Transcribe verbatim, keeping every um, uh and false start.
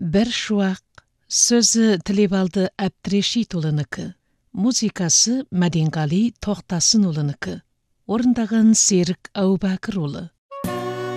Бір шуақ, сөзі Тілебалды Әбдірешит ұлыныкі, музыкасы Мәденғали Тоқтасын ұлыныкі, орындаған Серік Әубәкір ұлы.